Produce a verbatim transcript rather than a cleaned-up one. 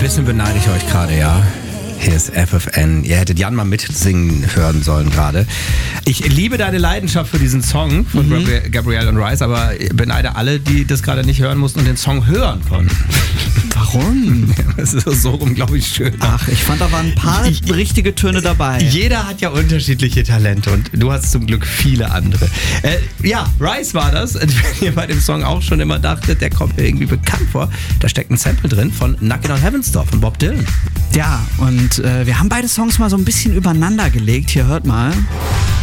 bisschen beneide ich euch gerade, ja. Hier ist F F N. Ihr hättet Jan mal mitsingen hören sollen gerade. Ich liebe deine Leidenschaft für diesen Song von mhm. Gabrielle und Rice, aber beneide alle, die das gerade nicht hören mussten und den Song hören konnten. Warum? Das ist so unglaublich schön. Ach, ich fand, da waren ein paar ich, richtige Töne dabei. Jeder hat ja unterschiedliche Talente und du hast zum Glück viele andere. Äh, ja, Rice war das. Wenn ihr bei dem Song auch schon immer dachtet, der kommt mir irgendwie bekannt vor. Da steckt ein Sample drin von Knockin' on Heaven's Door von Bob Dylan. Ja, und äh, wir haben beide Songs mal so ein bisschen übereinander gelegt. Hier, hört mal.